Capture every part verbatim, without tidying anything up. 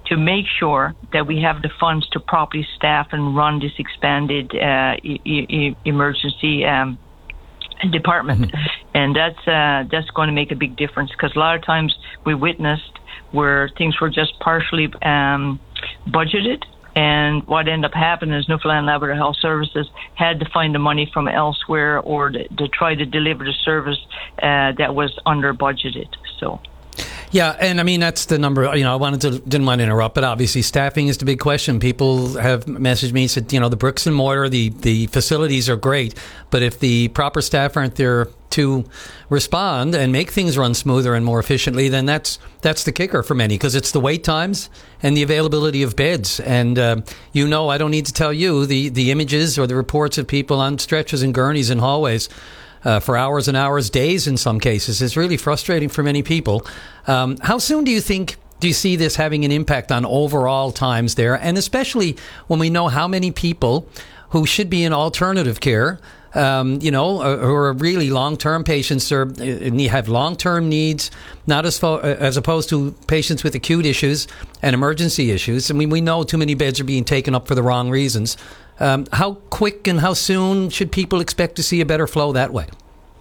to make sure that we have the funds to properly staff and run this expanded uh, e- e- emergency um, department. Mm-hmm. And that's uh, that's going to make a big difference, because a lot of times we witnessed where things were just partially um, budgeted, and what ended up happening is Newfoundland Labrador Health Services had to find the money from elsewhere, or to, to try to deliver the service uh, that was under budgeted. So. Yeah, and I mean, that's the number, you know, I wanted to, didn't want to interrupt, but obviously staffing is the big question. People have messaged me and said, you know, the bricks and mortar, the, the facilities are great, but if the proper staff aren't there to respond and make things run smoother and more efficiently, then that's that's the kicker for many, because it's the wait times and the availability of beds. And, uh, you know, I don't need to tell you the, the images or the reports of people on stretchers and gurneys and hallways Uh, for hours and hours, days in some cases, is really frustrating for many people. Um, how soon do you think, do you see this having an impact on overall times there? And especially when we know how many people who should be in alternative care, um, you know, uh, who are really long-term patients, or uh, have long-term needs, not as fo- as opposed to patients with acute issues and emergency issues. I mean, we know too many beds are being taken up for the wrong reasons. Um, how quick and how soon should people expect to see a better flow that way?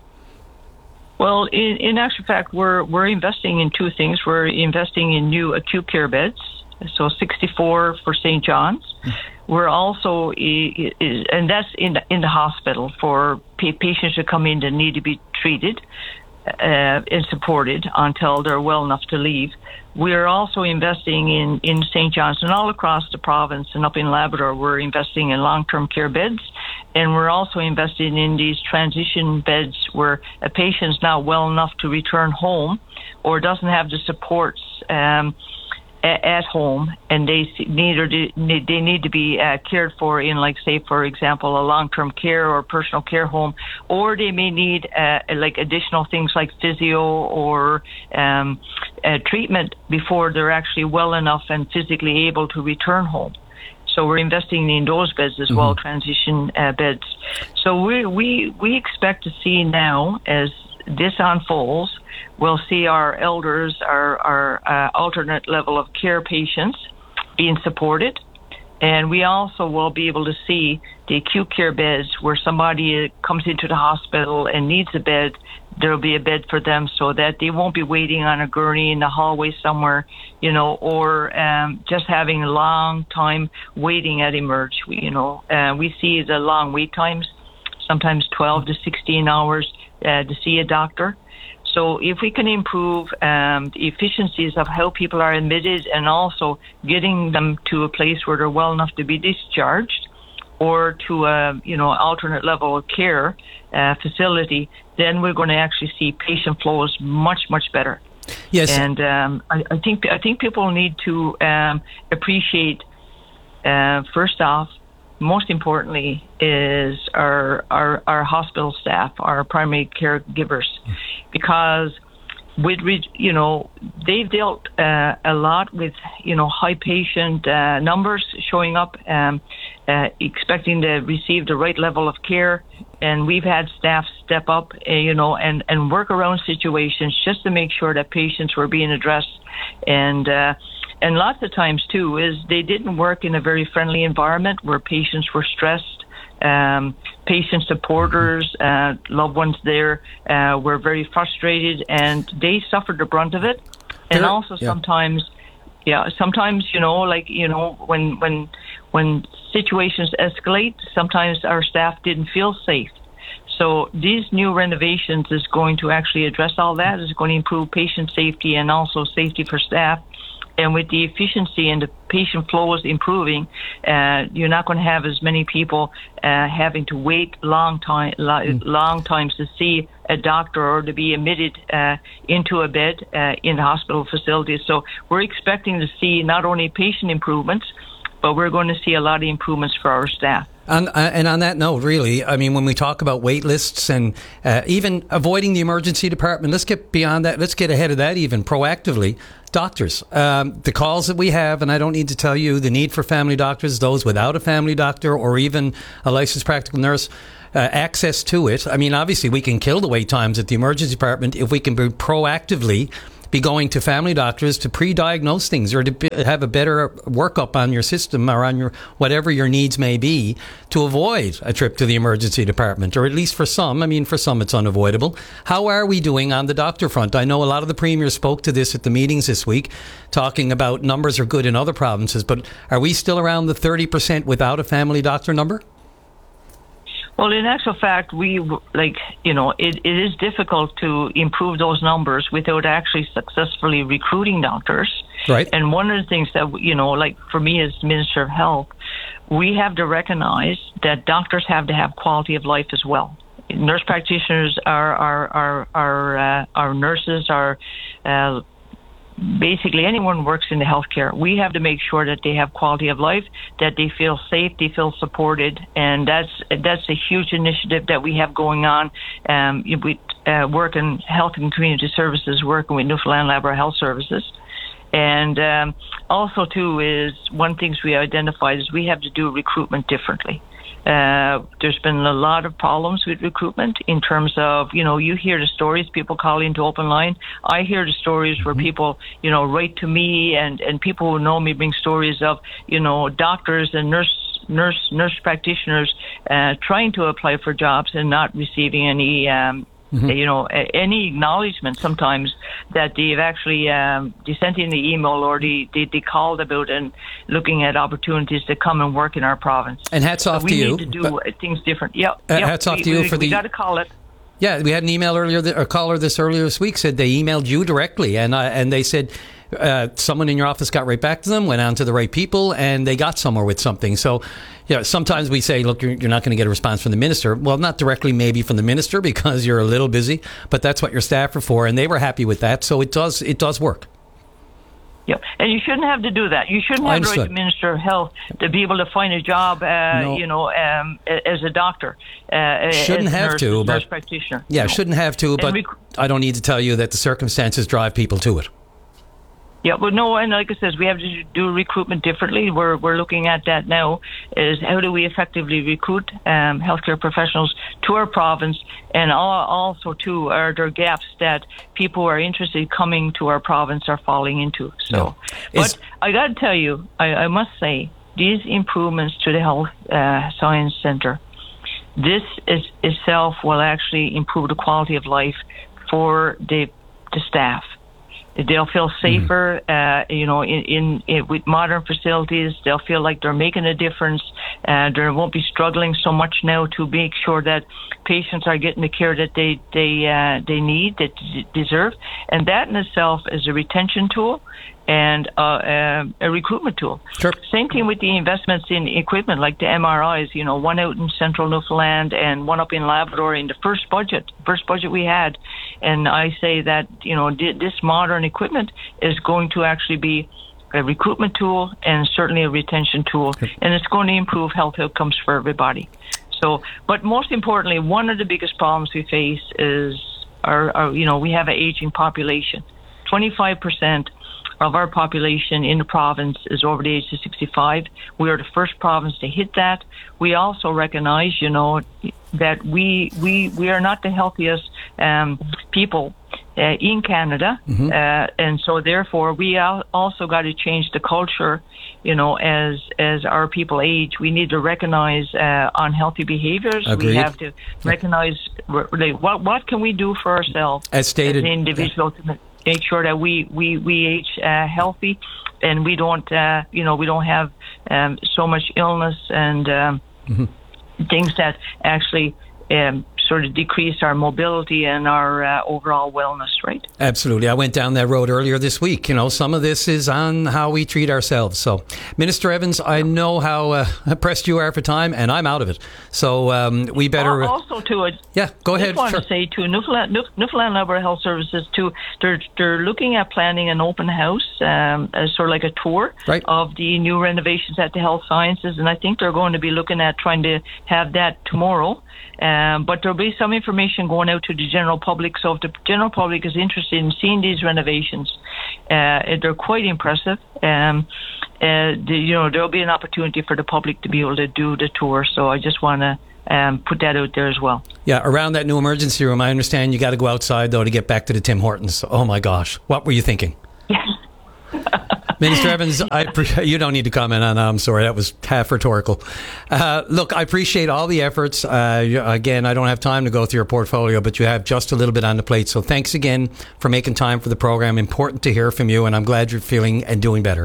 Well, in, in actual fact, we're we're investing in two things. We're investing in new acute care beds, so sixty-four for Saint John's. We're also, and that's in the, in the hospital for patients who come in that need to be treated uh, and supported until they're well enough to leave. We're also investing in, in Saint John's, and all across the province and up in Labrador, we're investing in long-term care beds. And we're also investing in these transition beds where a patient's not well enough to return home or doesn't have the supports um, a- at home, and they need or need, they need to be uh, cared for in, like, say, for example, a long-term care or personal care home, or they may need uh, like additional things like physio or um, uh, treatment before they're actually well enough and physically able to return home. So we're investing in those beds as well, mm-hmm. transition uh, beds. So we we we expect to see now, as this unfolds, we'll see our elders, our our uh, alternate level of care patients being supported, and we also will be able to see the acute care beds where somebody comes into the hospital and needs a bed. There'll be a bed for them so that they won't be waiting on a gurney in the hallway somewhere, you know, or um, just having a long time waiting at Emerge. We, you know, uh, we see the long wait times, sometimes twelve to sixteen hours uh, to see a doctor. So if we can improve um, the efficiencies of how people are admitted and also getting them to a place where they're well enough to be discharged, or to a, you know, alternate level of care uh, facility, then we're going to actually see patient flows much, much better. Yes. And um, I, I think I think people need to um, appreciate, uh, first off, most importantly, is our, our our hospital staff, our primary caregivers, because with, you know, they've dealt uh, a lot with, you know, high patient uh, numbers showing up, um, uh, expecting to receive the right level of care. And we've had staff step up, uh, you know, and, and work around situations just to make sure that patients were being addressed. And uh, and lots of times, too, is they didn't work in a very friendly environment where patients were stressed. Um, patient supporters, uh, loved ones there uh, were very frustrated, and they suffered the brunt of it. And There- also yeah. sometimes, yeah, sometimes, you know, like, you know, when when when situations escalate, sometimes our staff didn't feel safe. So these new renovations is going to actually address all that. It's going to improve patient safety and also safety for staff. And with the efficiency and the patient flows improving, uh, you're not going to have as many people uh, having to wait long time, lo- long times to see a doctor or to be admitted uh, into a bed uh, in the hospital facility. So we're expecting to see not only patient improvements, but we're going to see a lot of improvements for our staff. And, and on that note, really, I mean, when we talk about wait lists and uh, even avoiding the emergency department, let's get beyond that. Let's get ahead of that even proactively. Doctors, um, the calls that we have, and I don't need to tell you, the need for family doctors, those without a family doctor or even a licensed practical nurse, uh, access to it. I mean, obviously, we can kill the wait times at the emergency department if we can be proactively be going to family doctors to pre-diagnose things or to be, have a better workup on your system or on your whatever your needs may be to avoid a trip to the emergency department, or at least for some. I mean, for some it's unavoidable. How are we doing on the doctor front? I know a lot of the premiers spoke to this at the meetings this week, talking about numbers are good in other provinces, but are we still around the thirty percent without a family doctor number? Well, in actual fact, we, like, you know, it, it is difficult to improve those numbers without actually successfully recruiting doctors. Right. And one of the things that, you know, like for me as Minister of Health, we have to recognize that doctors have to have quality of life as well. Nurse practitioners are, are, are, are, uh, our nurses are, uh, basically anyone who works in the healthcare, we have to make sure that they have quality of life, that they feel safe, they feel supported, and that's that's a huge initiative that we have going on. Um, we uh, work in health and community services, working with Newfoundland Labrador Health Services. And um, also, too, is one thing we identified is we have to do recruitment differently. Uh, there's been a lot of problems with recruitment in terms of, you know, you hear the stories, people call into open line. I hear the stories mm-hmm. where people, you know, write to me, and, and people who know me bring stories of, you know, doctors and nurse, nurse, nurse practitioners uh, trying to apply for jobs and not receiving any um Mm-hmm. you know, any acknowledgement sometimes that they've actually um, they sent in the email or they, they, they called about and looking at opportunities to come and work in our province. And hats off so to you. We need to do uh, things different. Yeah, uh, yep. Hats off we, to you we, for we the. We got to call it. Yeah, we had an email earlier, a caller this earlier this week said they emailed you directly, and uh, and they said uh, someone in your office got right back to them, went on to the right people, and they got somewhere with something. So, yeah, you know, sometimes we say, look, you're, you're not going to get a response from the minister. Well, not directly, maybe from the minister because you're a little busy, but that's what your staff are for, and they were happy with that. So it does it does work. Yeah, and you shouldn't have to do that. You shouldn't have to write the Minister of Health to be able to find a job, uh, no. you know, um, as a doctor. Uh, shouldn't as a have nurse, to, but nurse practitioner. Yeah, no. shouldn't have to, but rec- I don't need to tell you that the circumstances drive people to it. Yeah, but no, and like I said, we have to do recruitment differently. We're we're looking at that now. Is how do we effectively recruit um, healthcare professionals to our province, and also too are there gaps that people who are interested in coming to our province are falling into. So, no. but is, I got to tell you, I, I must say these improvements to the Health uh, Science Centre, this is itself will actually improve the quality of life for the the staff. They'll feel safer, mm-hmm. uh, you know, in, in, in with modern facilities. They'll feel like they're making a difference. Uh, they won't be struggling so much now to make sure that patients are getting the care that they they uh, they need, that d- deserve, and that in itself is a retention tool and uh, uh, a recruitment tool. Sure. Same thing with the investments in equipment like the M R Is. You know, one out in central Newfoundland and one up in Labrador in the first budget, first budget we had. And I say that, you know, this modern equipment is going to actually be a recruitment tool and certainly a retention tool, and it's going to improve health outcomes for everybody. So, but most importantly, one of the biggest problems we face is our, our you know, we have an aging population. twenty-five percent of our population in the province is over the age of sixty-five. We are the first province to hit that. We also recognize, you know, that we we we are not the healthiest um, people uh, in Canada, mm-hmm. uh, and so therefore we al- also got to change the culture. You know, as as our people age, we need to recognize uh, unhealthy behaviors. Agreed. We have to recognize like, what what can we do for ourselves as stated, as an individual to make sure that we we we age uh, healthy, and we don't uh, you know we don't have um, so much illness and um, mm-hmm. things that actually um, sort of decrease our mobility and our uh, overall wellness, right? Absolutely. I went down that road earlier this week. You know, some of this is on how we treat ourselves. So, Minister Evans, I know how uh, pressed you are for time, and I'm out of it. So um, we better... Also, to it. Yeah, go ahead. I just want sure. to say, to Newfoundland, Newfoundland Labrador Health Services, too, they're, they're looking at planning an open house, um, as sort of like a tour right. of the new renovations at the Health Sciences, and I think they're going to be looking at trying to have that tomorrow. Um, but there'll be some information going out to the general public. So if the general public is interested in seeing these renovations, uh, they're quite impressive. Um, uh, the, you know, there'll be an opportunity for the public to be able to do the tour. So I just want to um, put that out there as well. Yeah, around that new emergency room, I understand you got to go outside, though, to get back to the Tim Hortons. Oh, my gosh. What were you thinking? Yes. Minister Evans, I pre- you don't need to comment on that. I'm sorry. That was half rhetorical. Uh, look, I appreciate all the efforts. Uh, again, I don't have time to go through your portfolio, but you have just a little bit on the plate. So thanks again for making time for the program. Important to hear from you, and I'm glad you're feeling and doing better.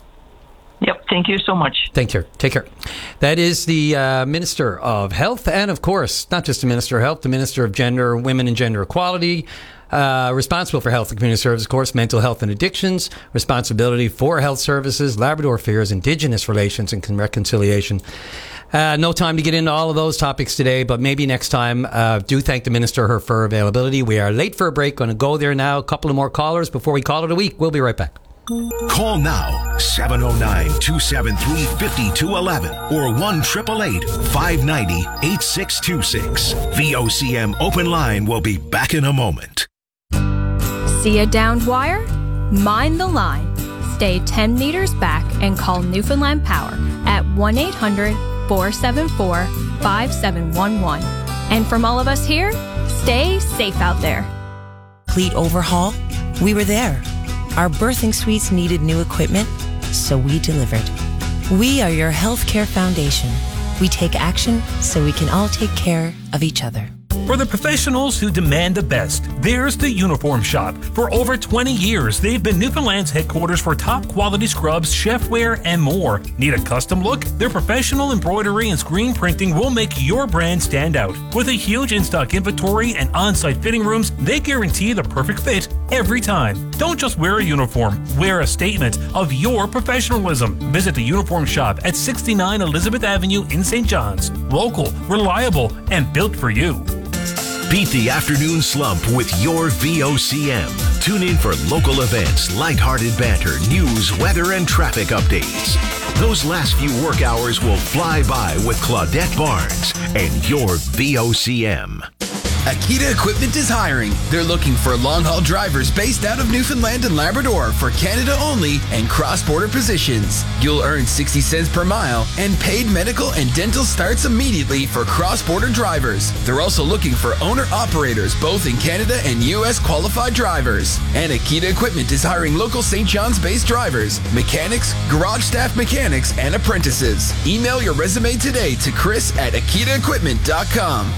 Yep, thank you so much. Thank you. Take care. That is the uh, Minister of Health, and of course, not just the Minister of Health, the Minister of Gender, Women and Gender Equality, uh, responsible for health and community services, of course, mental health and addictions, responsibility for health services, Labrador Affairs, Indigenous relations and reconciliation. Uh, no time to get into all of those topics today, but maybe next time. Uh, do thank the Minister her for her availability. We are late for a break. Going to go there now. A couple of more callers before we call it a week. We'll be right back. Call now, seven oh nine, two seven three, five two one one or one eight eight eight, five nine zero, eight six two six. V O C M Open Line will be back in a moment. See a downed wire? Mind the line. Stay ten meters back and call Newfoundland Power at one eight hundred, four seven four, five seven one one. And from all of us here, stay safe out there. Complete overhaul? We were there. Our birthing suites needed new equipment, so we delivered. We are your healthcare foundation. We take action so we can all take care of each other. For the professionals who demand the best, there's the Uniform Shop. For over twenty years, they've been Newfoundland's headquarters for top quality scrubs, chefware, and more. Need a custom look? Their professional embroidery and screen printing will make your brand stand out. With a huge in-stock inventory and on-site fitting rooms, they guarantee the perfect fit every time. Don't just wear a uniform, wear a statement of your professionalism. Visit the Uniform Shop at sixty-nine Elizabeth Avenue in Saint John's. Local, reliable, and built for you. Beat the afternoon slump with your V O C M. Tune in for local events, lighthearted banter, news, weather, and traffic updates. Those last few work hours will fly by with Claudette Barnes and your V O C M. Akita Equipment is hiring. They're looking for long-haul drivers based out of Newfoundland and Labrador for Canada only and cross-border positions. You'll earn sixty cents per mile, and paid medical and dental starts immediately for cross-border drivers. They're also looking for owner-operators both in Canada and U S qualified drivers. And Akita Equipment is hiring local Saint John's-based drivers, mechanics, garage staff mechanics, and apprentices. Email your resume today to Chris at akita equipment dot com.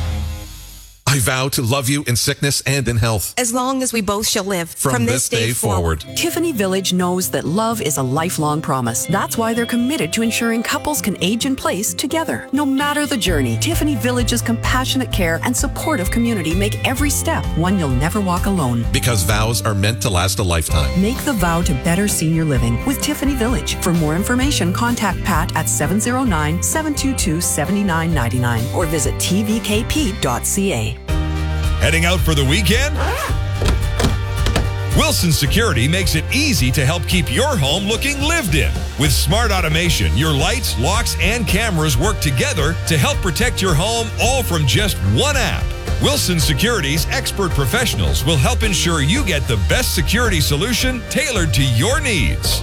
I vow to love you in sickness and in health. As long as we both shall live. From, From this, this day, day forward. forward. Tiffany Village knows that love is a lifelong promise. That's why they're committed to ensuring couples can age in place together. No matter the journey, Tiffany Village's compassionate care and supportive community make every step one you'll never walk alone. Because vows are meant to last a lifetime. Make the vow to better senior living with Tiffany Village. For more information, contact Pat at seven oh nine, seven two two, seven nine nine nine or visit t v k p dot c a. Heading out for the weekend? Wilson Security makes it easy to help keep your home looking lived in. With smart automation, your lights, locks, and cameras work together to help protect your home, all from just one app. Wilson Security's expert professionals will help ensure you get the best security solution tailored to your needs.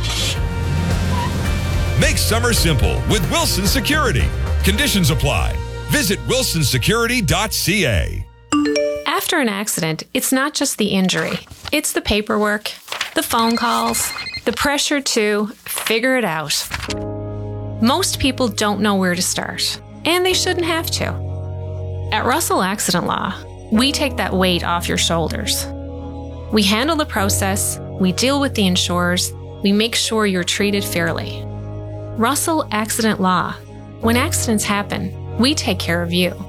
Make summer simple with Wilson Security. Conditions apply. Visit wilson security dot c a. After an accident, it's not just the injury. It's the paperwork, the phone calls, the pressure to figure it out. Most people don't know where to start, and they shouldn't have to. At Russell Accident Law, we take that weight off your shoulders. We handle the process, we deal with the insurers, we make sure you're treated fairly. Russell Accident Law. When accidents happen, we take care of you.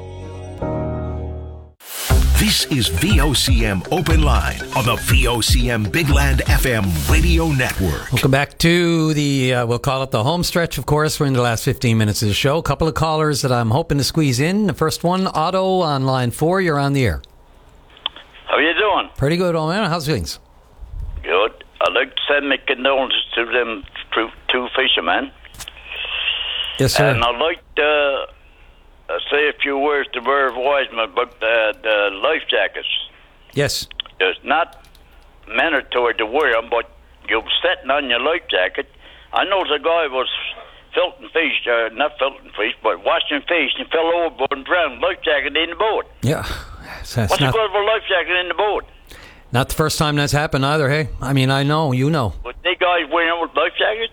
This is V O C M Open Line on the V O C M Big Land F M radio network. Welcome back to the, uh, we'll call it the home stretch, of course. We're in the last fifteen minutes of the show. A couple of callers that I'm hoping to squeeze in. The first one, Otto on line four. You're on the air. How you doing? Pretty good, old man. How's things? Good. I'd like to send my condolences to them two fishermen. Yes, sir. And I'd like to uh, say a few words to Merv Wiseman about the, the life jackets. Yes. It's not mandatory to wear them, but you're sitting on your life jacket. I know the guy was filting fish, uh, not filting fish, but washing fish, and fell overboard and drowned. Life jacket in the boat. Yeah. So What's the good of a life jacket in the boat? Not the first time that's happened either, hey? I mean, I know, you know. But they guys wearing out with life jackets?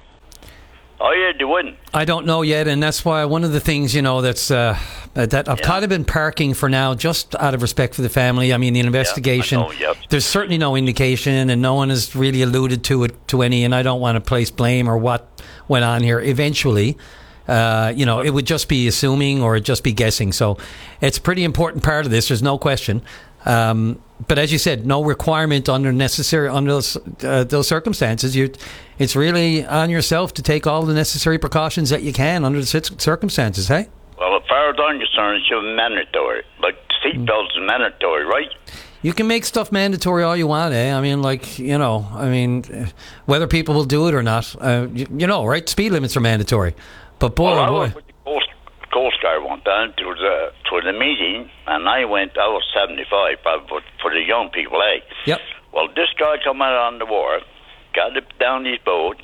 Oh, yeah, they wouldn't. I don't know yet, and that's why one of the things, you know, that's uh, that I've yeah. kind of been parking for now, just out of respect for the family. I mean, the investigation, yeah, I know, yep. there's certainly no indication, and no one has really alluded to it, to any, and I don't want to place blame or what went on here. Eventually, uh, you know, it would just be assuming or just be guessing. So it's a pretty important part of this, there's no question. Um, but as you said, no requirement under necessary under those, uh, those circumstances. You, it's really on yourself to take all the necessary precautions that you can under the circumstances. Hey. Well, as far as I'm concerned, it's mandatory. Like seatbelts is mandatory, right? You can make stuff mandatory all you want, eh? I mean, like you know, I mean, whether people will do it or not, uh, you, you know, right? Speed limits are mandatory, but boy, well, oh I boy. was Coast, Coast Guard one time to the to the meeting, and I went. I was seventy-five, probably for, for the young people, eh? Yep. Well, this guy come out on the wharf, got it down his boat.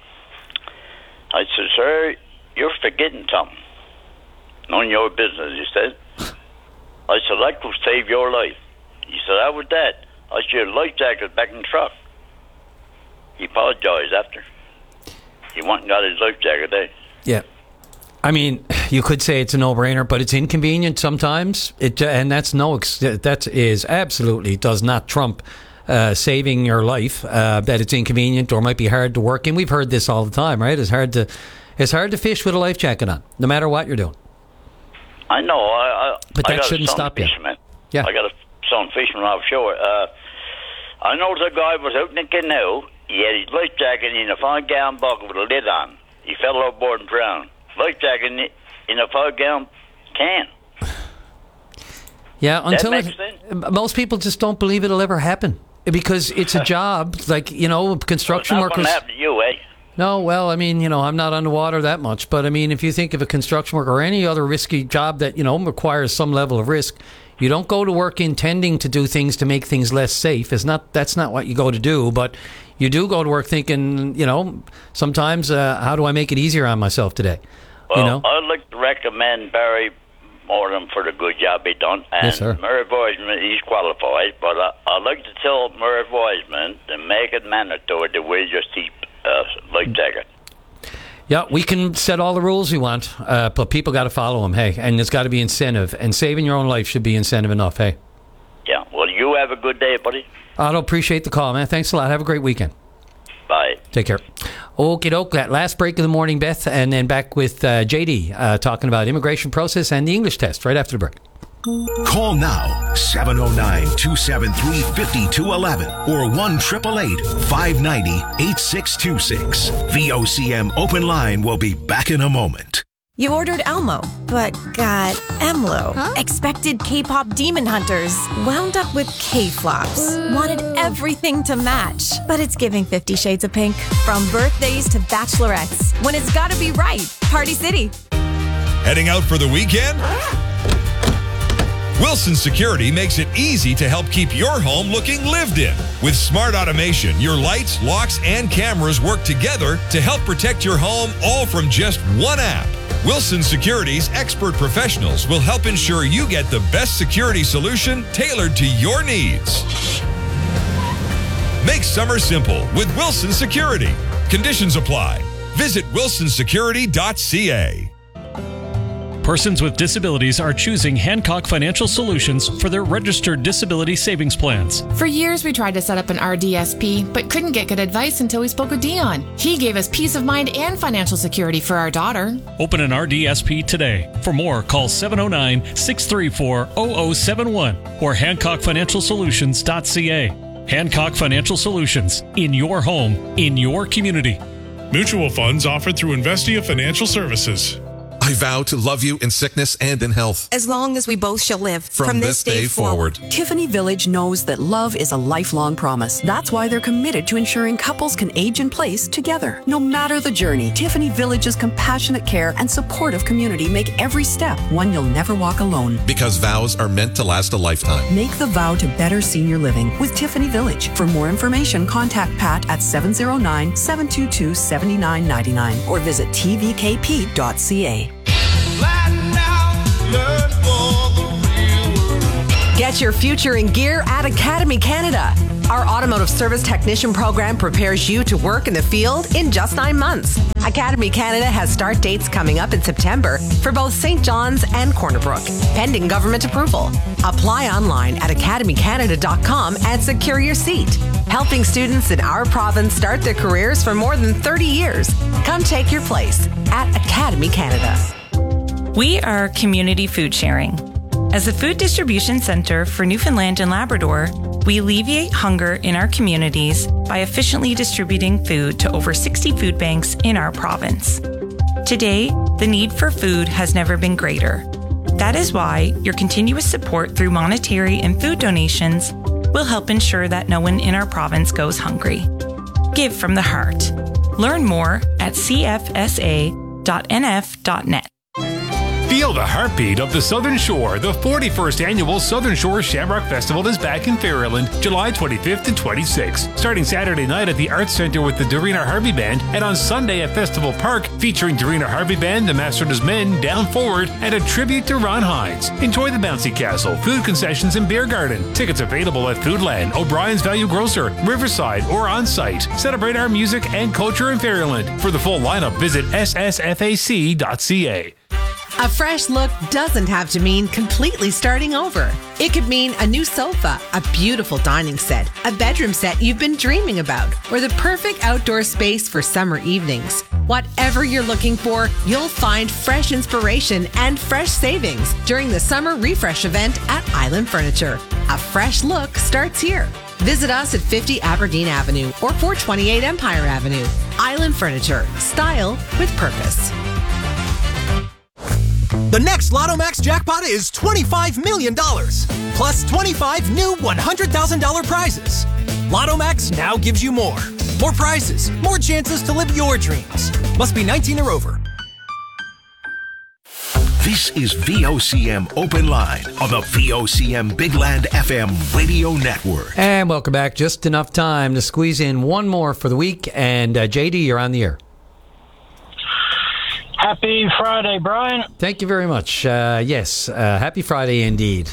I said, "Sir, you're forgetting something. None of your business," he said. I said, "I could save your life." He said, "How was that?" I said, "Your life jacket back in the truck." He apologized after. He went and got his life jacket there. Yeah. I mean, you could say it's a no-brainer, but it's inconvenient sometimes. It and that's no that is absolutely does not trump uh, saving your life. Uh, that it's inconvenient or might be hard to work in. We've heard this all the time, right? It's hard to it's hard to fish with a life jacket on, no matter what you're doing. I know. I, I but that I got shouldn't a son stop you. Fisherman. Yeah. I got a son fisherman offshore. Uh, I know the guy was out in the canoe. He had his life jacket in a five-gallon bucket with a lid on. He fell overboard and drowned. Life jacket in, in a five-gallon can. Yeah, until that it, makes sense? most people just don't believe it'll ever happen because it's a job. Like you know, construction well, it's not workers. gonna happen to you, eh? No, well, I mean, you know, I'm not underwater that much, but I mean, if you think of a construction worker or any other risky job that you know requires some level of risk, you don't go to work intending to do things to make things less safe. It's not that's not what you go to do, but you do go to work thinking, you know, sometimes uh, how do I make it easier on myself today? Well, you know? I'd like to recommend Barry Morton for the good job he done. And Yes, sir. Murray Wiseman, he's qualified, but I, I'd like to tell Murray Wiseman to make it mandatory to wear your seat uh, life jacket. Yeah, we can set all the rules we want, uh, but people got to follow them, hey, and there's got to be incentive, and saving your own life should be incentive enough, hey. Yeah, well, you have a good day, buddy. Otto, appreciate the call, man. Thanks a lot. Have a great weekend. Bye. Take care. Okie doke, that last break of the morning, Beth, and then back with uh, J D uh, talking about immigration process and the English test right after the break. Call now, seven oh nine, two seven three, five two one one or one eight eight eight, five nine zero, eight six two six. V O C M Open Line will be back in a moment. You ordered Elmo, but got Emlo. Huh? Expected K-pop demon hunters. Wound up with K-flops. Wanted everything to match. But it's giving Fifty Shades of Pink. From birthdays to bachelorettes. When it's gotta be right. Party City. Heading out for the weekend? Wilson Security makes it easy to help keep your home looking lived in. With smart automation, your lights, locks, and cameras work together to help protect your home all from just one app. Wilson Security's expert professionals will help ensure you get the best security solution tailored to your needs. Make summer simple with Wilson Security. Conditions apply. Visit wilson security dot c a. Persons with disabilities are choosing Hancock Financial Solutions for their registered disability savings plans. For years, we tried to set up an R D S P, but couldn't get good advice until we spoke with Dion. He gave us peace of mind and financial security for our daughter. Open an R D S P today. For more, call seven oh nine, six three four, zero zero seven one or hancock financial solutions dot c a. Hancock Financial Solutions. In your home, in your community. Mutual funds offered through Investia Financial Services. I vow to love you in sickness and in health. As long as we both shall live. From, From this, this day, day forward. forward. Tiffany Village knows that love is a lifelong promise. That's why they're committed to ensuring couples can age in place together. No matter the journey, Tiffany Village's compassionate care and supportive community make every step one you'll never walk alone. Because vows are meant to last a lifetime. Make the vow to better senior living with Tiffany Village. For more information, contact Pat at seven oh nine, seven two two, seven nine nine nine or visit t v k p dot c a. Get your future in gear at Academy Canada. Our automotive service technician program prepares you to work in the field in just nine months. Academy Canada has start dates coming up in September for both Saint John's and Corner Brook, pending government approval. Apply online at academy canada dot com and secure your seat. Helping students in our province start their careers for more than thirty years. Come take your place at Academy Canada. We are community food sharing. As a food distribution center for Newfoundland and Labrador, we alleviate hunger in our communities by efficiently distributing food to over sixty food banks in our province. Today, the need for food has never been greater. That is why your continuous support through monetary and food donations will help ensure that no one in our province goes hungry. Give from the heart. Learn more at c f s a dot n f dot net. Feel the heartbeat of the Southern Shore. The forty-first Annual Southern Shore Shamrock Festival is back in Fairland, July twenty-fifth and twenty-sixth. Starting Saturday night at the Arts Centre with the Dorina Harvey Band, and on Sunday at Festival Park, featuring Dorina Harvey Band, the Master's Men, Down Forward, and a tribute to Ron Hines. Enjoy the bouncy castle, food concessions, and beer garden. Tickets available at Foodland, O'Brien's Value Grocer, Riverside, or on site. Celebrate our music and culture in Fairland. For the full lineup, visit s s f a c dot c a. A fresh look doesn't have to mean completely starting over. It could mean a new sofa, a beautiful dining set, a bedroom set you've been dreaming about, or the perfect outdoor space for summer evenings. Whatever you're looking for, you'll find fresh inspiration and fresh savings during the Summer Refresh event at Island Furniture. A fresh look starts here. Visit us at fifty Aberdeen Avenue or four twenty-eight Empire Avenue. Island Furniture. Style with purpose. The next Lotto Max jackpot is twenty-five million dollars, plus twenty-five new one hundred thousand dollars prizes. Lotto Max now gives you more. More prizes, more chances to live your dreams. Must be nineteen or over. This is V O C M Open Line on the V O C M Big Land F M radio network. And welcome back. Just enough time to squeeze in one more for the week. And uh, J D, you're on the air. Happy Friday, Brian. Thank you very much. Uh, yes, uh, happy Friday indeed.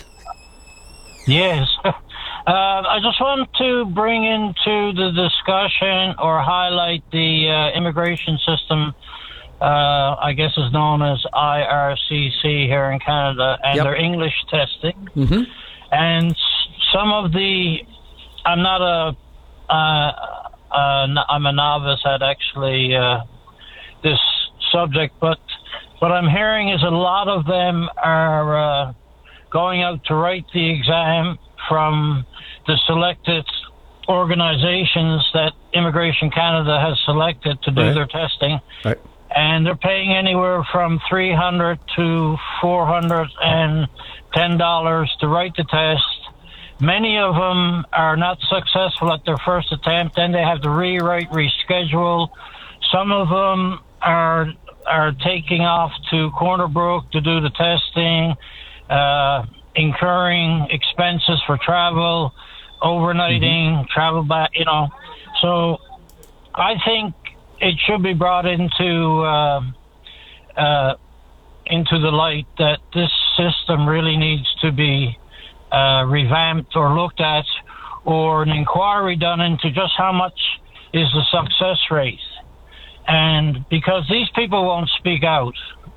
Yes. uh, I just want to bring into the discussion or highlight the uh, immigration system, uh, I guess is known as I R C C here in Canada, and yep. their English testing. Mm-hmm. And some of the, I'm not a, uh, uh, I'm a novice at actually uh, this subject, but what I'm hearing is a lot of them are uh, going out to write the exam from the selected organizations that Immigration Canada has selected to do right. their testing. Right. And they're paying anywhere from three hundred to four hundred ten dollars to write the test. Many of them are not successful at their first attempt, then they have to rewrite, reschedule. Some of them are are taking off to Corner Brook to do the testing, uh, incurring expenses for travel, overnighting, mm-hmm. travel back, you know. So I think it should be brought into uh, uh, into the light that this system really needs to be uh, revamped or looked at, or an inquiry done into just how much is the success rate. And because these people won't speak out,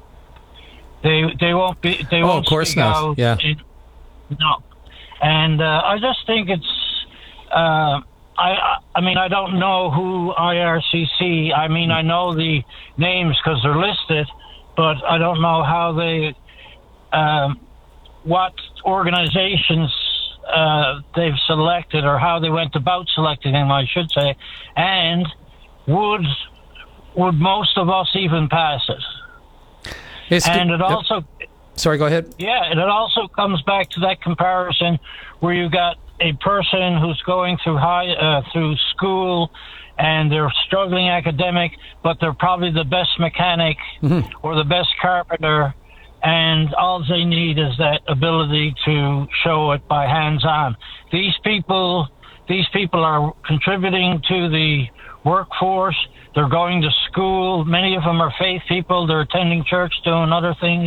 they they won't be they oh, won't of course speak not. out. Yeah. It, no, and uh, I just think it's. Uh, I I mean I don't know who I R C C. I mean I know the names because they're listed, but I don't know how they, um, what organizations uh, they've selected or how they went about selecting them, I should say, and would. Would most of us even pass it? It's and good. it also... Yep. Sorry, go ahead. Yeah, and it also comes back to that comparison where you got a person who's going through high uh, through school and they're struggling academic, but they're probably the best mechanic mm-hmm. or the best carpenter, and all they need is that ability to show it by hands-on. These people, these people are contributing to the workforce. They're going to school. Many of them are faith people. They're attending church, doing other things.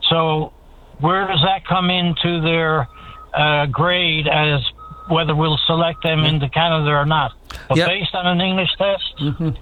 So where does that come into their uh, grade as whether we'll select them into Canada or not? But yep. based on an English test? Mm-hmm.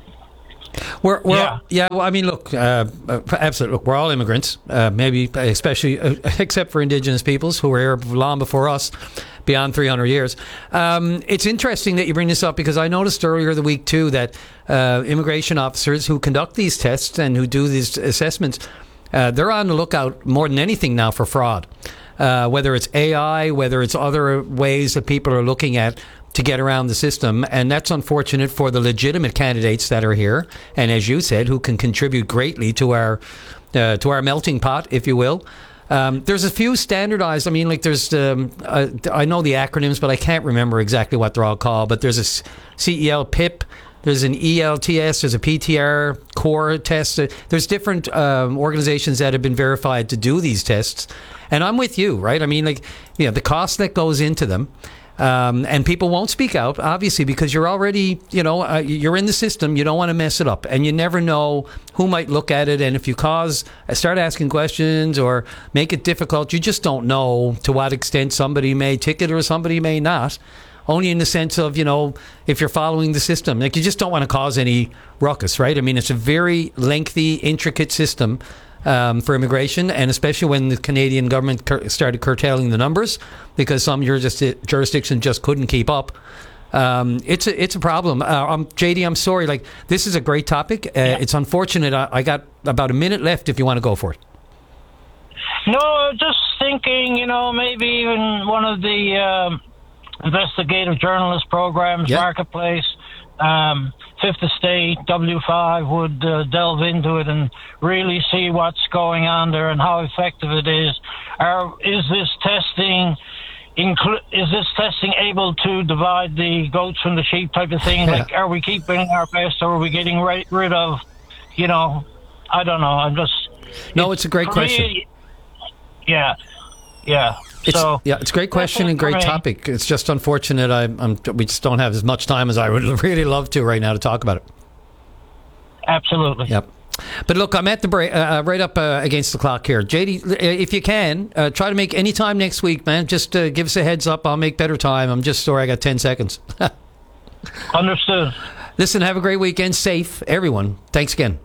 We're, we're yeah. yeah, well, I mean, look, uh, absolutely. Look, we're all immigrants, uh, maybe especially, uh, except for Indigenous peoples who were here long before us, beyond three hundred years. Um, it's interesting that you bring this up because I noticed earlier the week, too, that uh, immigration officers who conduct these tests and who do these assessments, uh, they're on the lookout more than anything now for fraud. Uh, whether it's A I, whether it's other ways that people are looking at to get around the system. And that's unfortunate for the legitimate candidates that are here. And as you said, who can contribute greatly to our uh, to our melting pot, if you will. Um, there's a few standardized, I mean, like there's, um, uh, I know the acronyms, but I can't remember exactly what they're all called. But there's a C E L P I P, there's an E L T S, there's a P T R core test. There's different um, organizations that have been verified to do these tests. And I'm with you, right? I mean, like, you know, the cost that goes into them. Um, and people won't speak out, obviously, because you're already, you know, uh, you're in the system. You don't want to mess it up. And you never know who might look at it. And if you cause, start asking questions or make it difficult, you just don't know to what extent somebody may ticket or somebody may not. Only in the sense of, you know, if you're following the system. Like, you just don't want to cause any ruckus, right? I mean, it's a very lengthy, intricate system. Um, for immigration, and especially when the Canadian government cur- started curtailing the numbers because some jurisdi- jurisdictions just couldn't keep up. Um, it's a it's a problem. Uh, um, J D, I'm sorry. Like, this is a great topic. Uh, yeah. It's unfortunate. I, I got about a minute left. If you want to go for it. No, just thinking. You know, maybe even one of the um, investigative journalist programs, yeah. Marketplace. Um, Fifth Estate, W five would uh, delve into it and really see what's going on there and how effective it is. Are, is this testing inclu- is this testing able to divide the goats from the sheep type of thing? Yeah. Like, are we keeping our best or are we getting right, rid of, you know, I don't know. I'm just... No, it's a great question. Me, yeah, yeah. It's, so, yeah, it's a great question and great topic. It's just unfortunate I, I'm, we just don't have as much time as I would really love to right now to talk about it. Absolutely. Yep. But look, I'm at the break, uh, right up uh, against the clock here. J D, if you can, uh, try to make any time next week, man. Just uh, give us a heads up. I'll make better time. I'm just sorry I got ten seconds. Understood. Listen, have a great weekend. Safe, everyone. Thanks again.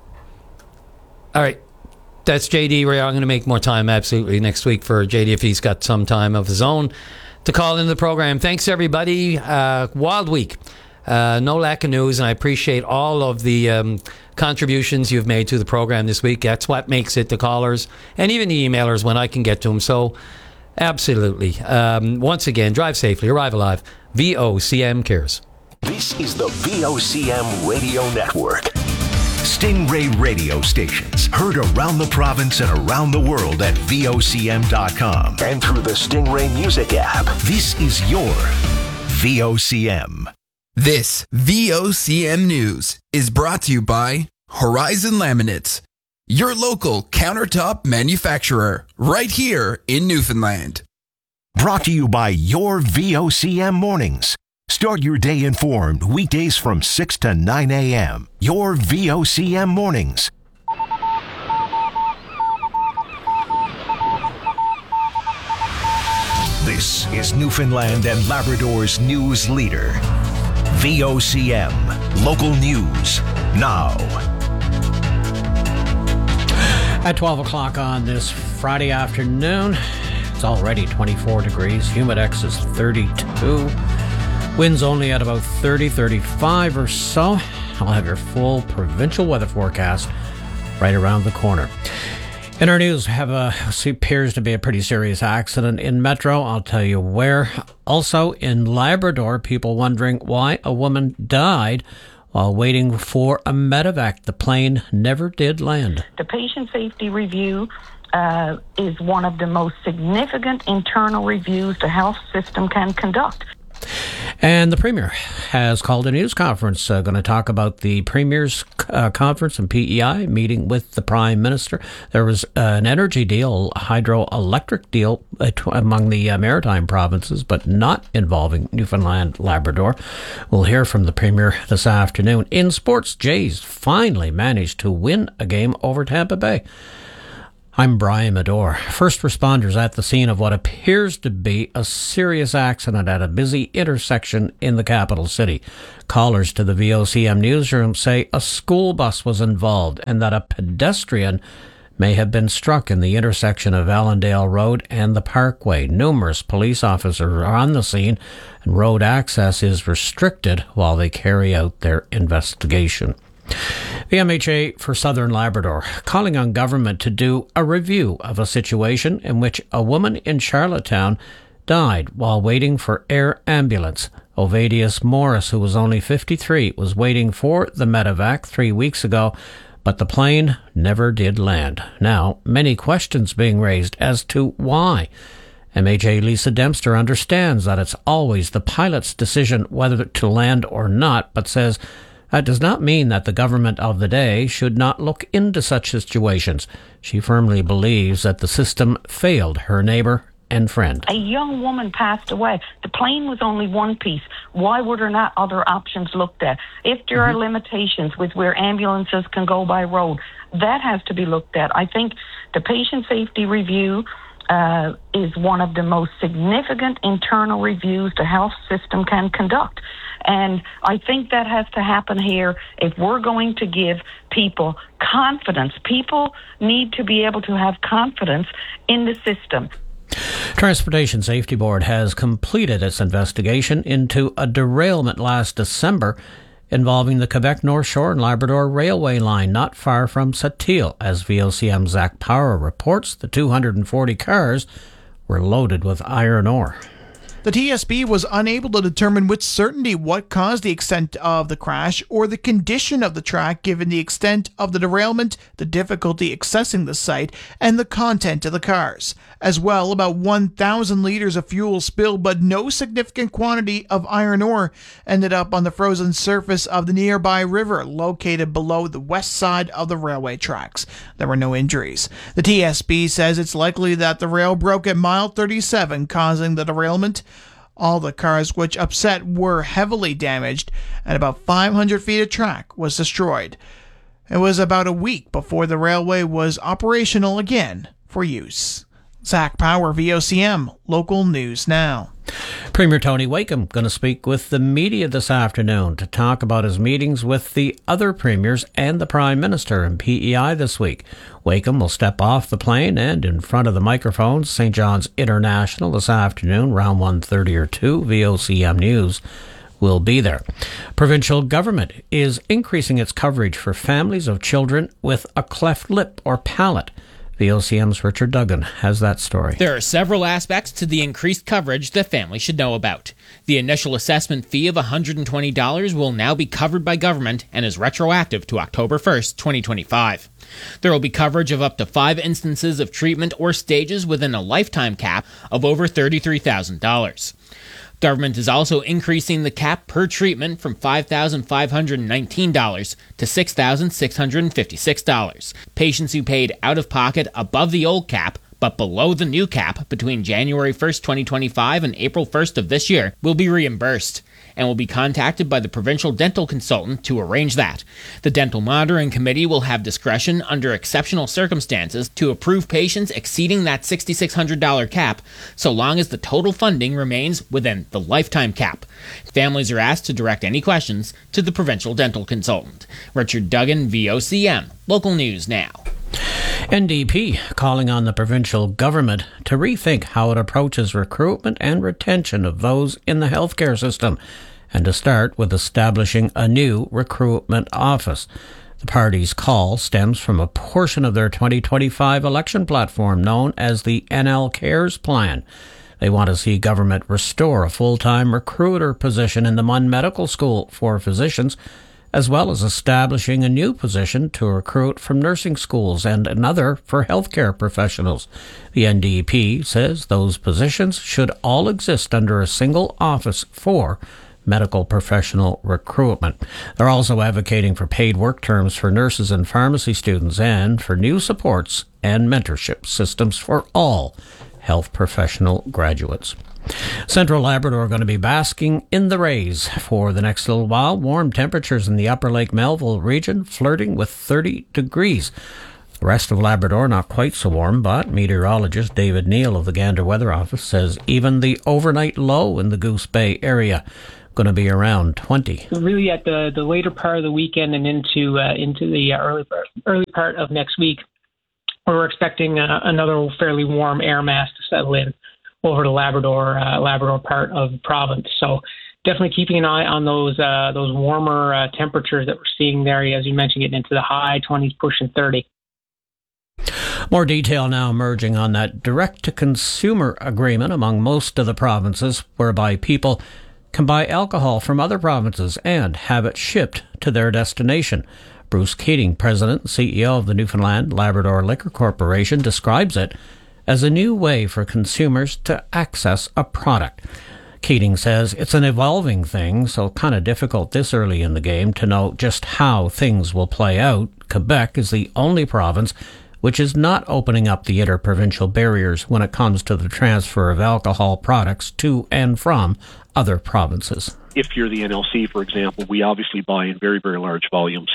All right. That's J D. Ray. I'm going to make more time, absolutely, next week for J D if he's got some time of his own to call into the program. Thanks, everybody. Uh, wild week. Uh, no lack of news, and I appreciate all of the um, contributions you've made to the program this week. That's what makes it, the callers, and even the emailers when I can get to them. So, absolutely. Um, once again, drive safely, arrive alive. V O C M cares. This is the V O C M Radio Network. Stingray radio stations heard around the province and around the world at V O C M dot com and through the Stingray Music app. This is your V O C M. This V O C M News is brought to you by Horizon Laminates, your local countertop manufacturer right here in Newfoundland. Brought to you by your V O C M Mornings. Start your day informed weekdays from six to nine a.m. Your V O C M Mornings. This is Newfoundland and Labrador's news leader. V O C M. Local news now. At twelve o'clock on this Friday afternoon, it's already twenty-four degrees. Humidex is thirty-two. Winds only at about thirty, thirty-five or so. I'll have your full provincial weather forecast right around the corner. In our news, have a appears to be a pretty serious accident in Metro. I'll tell you where. Also in Labrador, people wondering why a woman died while waiting for a medevac. The plane never did land. The patient safety review uh, is one of the most significant internal reviews the health system can conduct. And the Premier has called a news conference, uh, going to talk about the Premier's uh, conference and P E I meeting with the Prime Minister. There was uh, an energy deal, a hydroelectric deal uh, t- among the uh, maritime provinces, but not involving Newfoundland, Labrador. We'll hear from the Premier this afternoon. In sports, Jays finally managed to win a game over Tampa Bay. I'm Brian Medore. First responders at the scene of what appears to be a serious accident at a busy intersection in the capital city. Callers to the V O C M newsroom say a school bus was involved and that a pedestrian may have been struck in the intersection of Allendale Road and the Parkway. Numerous police officers are on the scene and road access is restricted while they carry out their investigation. The M H A for Southern Labrador calling on government to do a review of a situation in which a woman in Charlottetown died while waiting for air ambulance. Ovadius Morris, who was only fifty-three, was waiting for the medevac three weeks ago, but the plane never did land. Now, many questions being raised as to why. M H A Lisa Dempster understands that it's always the pilot's decision whether to land or not, but says that does not mean that the government of the day should not look into such situations. She firmly believes that the system failed her neighbour and friend. A young woman passed away. The plane was only one piece. Why were there not other options looked at? If there mm-hmm. are limitations with where ambulances can go by road, that has to be looked at. I think the patient safety review uh, is one of the most significant internal reviews the health system can conduct. And I think that has to happen here if we're going to give people confidence. People need to be able to have confidence in the system. Transportation Safety Board has completed its investigation into a derailment last December involving the Quebec North Shore and Labrador Railway line not far from Sept-Îles. As V O C M's Zach Power reports, the two hundred forty cars were loaded with iron ore. The T S B was unable to determine with certainty what caused the extent of the crash or the condition of the track given the extent of the derailment, the difficulty accessing the site, and the content of the cars. As well, about one thousand litres of fuel spilled, but no significant quantity of iron ore ended up on the frozen surface of the nearby river located below the west side of the railway tracks. There were no injuries. The T S B says it's likely that the rail broke at mile thirty-seven, causing the derailment. All the cars which upset were heavily damaged, and about five hundred feet of track was destroyed. It was about a week before the railway was operational again for use. Zach Power, V O C M, Local News Now. Premier Tony Wakeham going to speak with the media this afternoon to talk about his meetings with the other premiers and the Prime Minister in P E I this week. Wakeham will step off the plane and in front of the microphones, Saint John's International this afternoon, around one thirty or two. V O C M News will be there. Provincial government is increasing its coverage for families of children with a cleft lip or palate. V O C M's Richard Duggan has that story. There are several aspects to the increased coverage that families should know about. The initial assessment fee of one hundred twenty dollars will now be covered by government and is retroactive to October first, twenty twenty-five. There will be coverage of up to five instances of treatment or stages within a lifetime cap of over thirty-three thousand dollars. Government is also increasing the cap per treatment from five thousand five hundred nineteen dollars to six thousand six hundred fifty-six dollars. Patients who paid out-of-pocket above the old cap but below the new cap between January first, twenty twenty-five and April first of this year will be reimbursed and will be contacted by the provincial dental consultant to arrange that. The Dental Monitoring Committee will have discretion under exceptional circumstances to approve patients exceeding that six thousand six hundred dollars cap so long as the total funding remains within the lifetime cap. Families are asked to direct any questions to the provincial dental consultant. Richard Duggan, V O C M, Local News Now. N D P calling on the provincial government to rethink how it approaches recruitment and retention of those in the healthcare system, and to start with establishing a new recruitment office. The party's call stems from a portion of their twenty twenty-five election platform known as the N L Cares Plan. They want to see government restore a full-time recruiter position in the Munn Medical School for physicians, as well as establishing a new position to recruit from nursing schools and another for healthcare professionals. The N D P says those positions should all exist under a single office for medical professional recruitment. They're also advocating for paid work terms for nurses and pharmacy students and for new supports and mentorship systems for all health professional graduates. Central Labrador are going to be basking in the rays for the next little while. Warm temperatures in the upper Lake Melville region flirting with thirty degrees. The rest of Labrador not quite so warm, but meteorologist David Neal of the Gander Weather Office says even the overnight low in the Goose Bay area going to be around twenty. Really, at the, the later part of the weekend and into uh, into the early part, early part of next week, we're expecting uh, another fairly warm air mass to settle in over the Labrador uh, Labrador part of the province. So definitely keeping an eye on those uh, those warmer uh, temperatures that we're seeing there, as you mentioned, getting into the high twenties, pushing thirty. More detail now emerging on that direct-to-consumer agreement among most of the provinces, whereby people can buy alcohol from other provinces and have it shipped to their destination. Bruce Keating, President and C E O of the Newfoundland Labrador Liquor Corporation, describes it as a new way for consumers to access a product. Keating says it's an evolving thing, so kind of difficult this early in the game to know just how things will play out. Quebec is the only province which is not opening up the interprovincial barriers when it comes to the transfer of alcohol products to and from other provinces. If you're the N L C, for example, we obviously buy in very, very large volumes.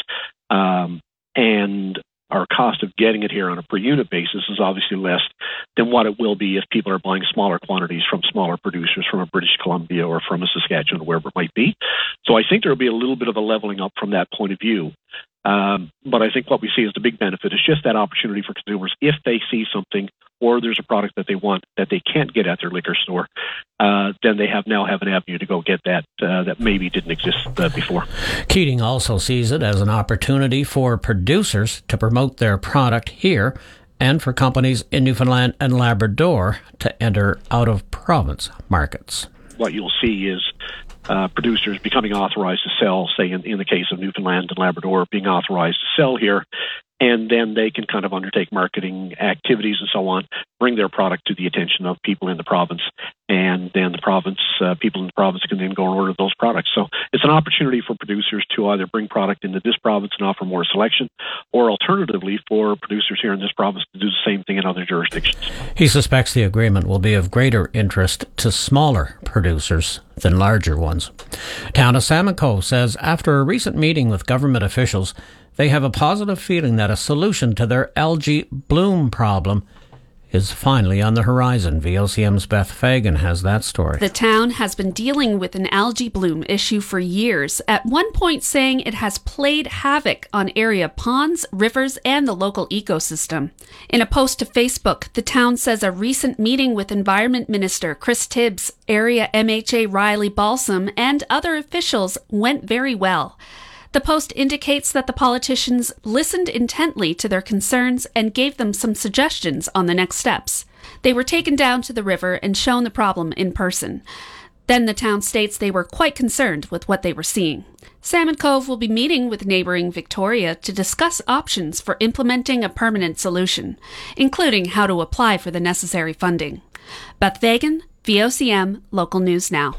Um, and our cost of getting it here on a per unit basis is obviously less than what it will be if people are buying smaller quantities from smaller producers from a British Columbia or from a Saskatchewan, wherever it might be. So I think there will be a little bit of a leveling up from that point of view. Um, but I think what we see as the big benefit is just that opportunity for consumers, if they see something or there's a product that they want that they can't get at their liquor store, uh, then they have now have an avenue to go get that uh, that maybe didn't exist uh, before. Keating also sees it as an opportunity for producers to promote their product here and for companies in Newfoundland and Labrador to enter out-of-province markets. What you'll see is Uh, producers becoming authorized to sell, say in, in the case of Newfoundland and Labrador, being authorized to sell here, and then they can kind of undertake marketing activities and so on, bring their product to the attention of people in the province, and then the province, uh, people in the province can then go and order those products. So it's an opportunity for producers to either bring product into this province and offer more selection, or alternatively for producers here in this province to do the same thing in other jurisdictions. He suspects the agreement will be of greater interest to smaller producers than larger ones. Town of Salmon Cove says after a recent meeting with government officials, they have a positive feeling that a solution to their algae bloom problem is finally on the horizon. V O C M's Beth Fagan has that story. The town has been dealing with an algae bloom issue for years, at one point saying it has played havoc on area ponds, rivers, and the local ecosystem. In a post to Facebook, the town says a recent meeting with Environment Minister Chris Tibbs, area M H A Riley Balsam, and other officials went very well. The post indicates that the politicians listened intently to their concerns and gave them some suggestions on the next steps. They were taken down to the river and shown the problem in person. Then the town states they were quite concerned with what they were seeing. Salmon Cove will be meeting with neighboring Victoria to discuss options for implementing a permanent solution, including how to apply for the necessary funding. Beth Fagan, V O C M, Local News Now.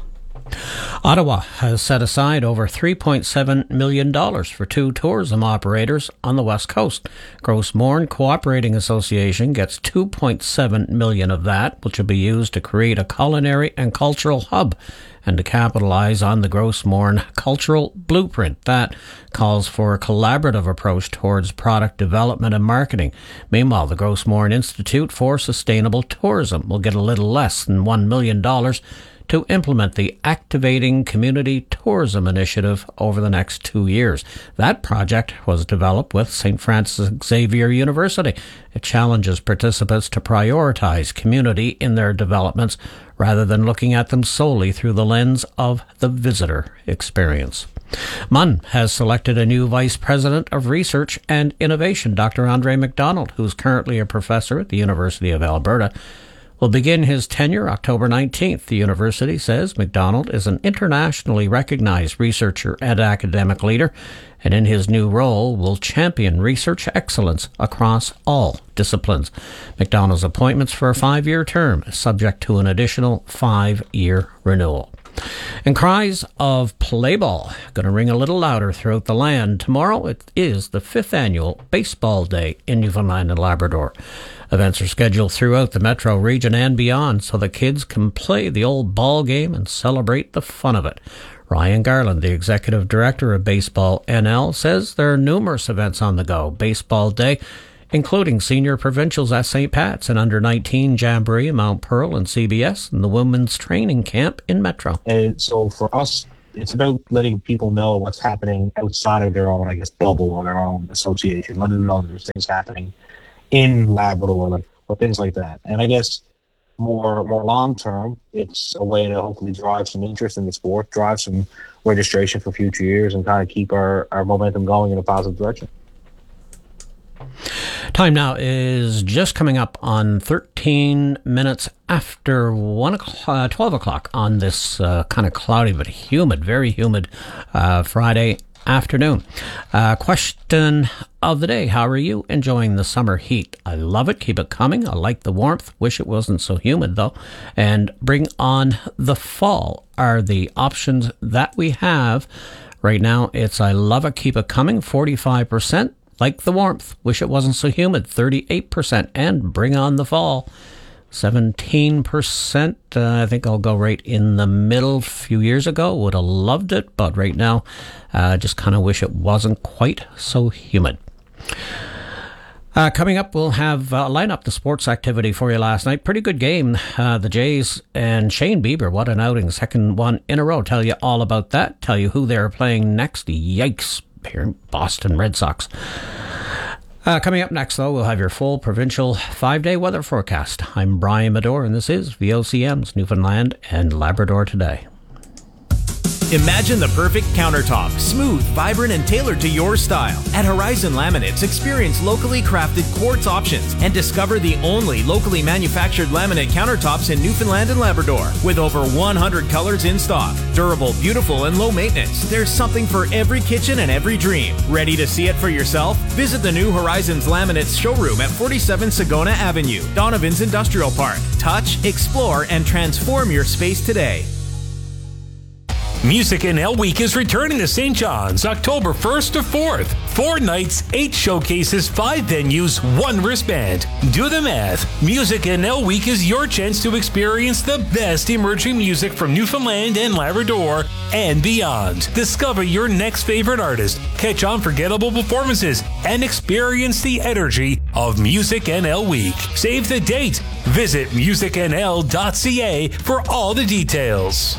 Ottawa has set aside over three point seven million dollars for two tourism operators on the West Coast. Gross Mourne Cooperating Association gets two point seven million dollars of that, which will be used to create a culinary and cultural hub and to capitalize on the Gross Mourne Cultural Blueprint. That calls for a collaborative approach towards product development and marketing. Meanwhile, the Gross Mourne Institute for Sustainable Tourism will get a little less than one million dollars to implement the Activating Community Tourism Initiative over the next two years. That project was developed with Saint Francis Xavier University. It challenges participants to prioritize community in their developments rather than looking at them solely through the lens of the visitor experience. M U N has selected a new Vice President of Research and Innovation, Doctor Andre McDonald, who's currently a professor at the University of Alberta, will begin his tenure October nineteenth. The university says MacDonald is an internationally recognized researcher and academic leader, and in his new role will champion research excellence across all disciplines. MacDonald's appointments for a five-year term is subject to an additional five-year renewal. And cries of play ball going to ring a little louder throughout the land. Tomorrow it is the fifth annual Baseball Day in Newfoundland and Labrador. Events are scheduled throughout the metro region and beyond so the kids can play the old ball game and celebrate the fun of it. Ryan Garland, the executive director of Baseball N L, says there are numerous events on the go. Baseball Day, including senior provincials at Saint Pat's and under nineteen Jamboree in Mount Pearl and C B S, and the women's training camp in Metro. And so for us, it's about letting people know what's happening outside of their own, I guess, bubble or their own association, letting them know there's things happening in Labrador or things like that. And I guess more more long term, it's a way to hopefully drive some interest in the sport, drive some registration for future years, and kind of keep our, our momentum going in a positive direction. Time now is just coming up on thirteen minutes after one o'clock, uh, twelve o'clock on this uh, kind of cloudy but humid, very humid uh, Friday afternoon. Uh, question of the day: how are you enjoying the summer heat? I love it. Keep it coming. I like the warmth. Wish it wasn't so humid though. And bring on the fall are the options that we have right now. It's I love it. Keep it coming. forty-five percent. Like the warmth. Wish it wasn't so humid. thirty-eight percent. And bring on the fall. seventeen percent. Uh, I think I'll go right in the middle. A few years ago, would have loved it, but right now, uh, just kind of wish it wasn't quite so humid. Uh, coming up, we'll have uh, line up the sports activity for you last night. Pretty good game. Uh, the Jays and Shane Bieber, what an outing. Second one in a row. Tell you all about that. Tell you who they're playing next. Yikes. Here, Boston Red Sox. Uh, coming up next, though, we'll have your full provincial five-day weather forecast. I'm Brian Medore, and this is V O C M's Newfoundland and Labrador Today. Imagine the perfect countertop, smooth, vibrant, and tailored to your style. At Horizon Laminates, experience locally crafted quartz options and discover the only locally manufactured laminate countertops in Newfoundland and Labrador. With over one hundred colors in stock, durable, beautiful, and low maintenance, there's something for every kitchen and every dream. Ready to see it for yourself? Visit the new Horizons Laminates showroom at forty-seven Sagona Avenue, Donovan's Industrial Park. Touch, explore, and transform your space today. Music N L Week is returning to Saint John's October first to fourth. Four nights, eight showcases, five venues, one wristband. Do the math. Music N L Week is your chance to experience the best emerging music from Newfoundland and Labrador and beyond. Discover your next favorite artist, catch unforgettable performances, and experience the energy of Music N L Week. Save the date. Visit music n l dot c a for all the details.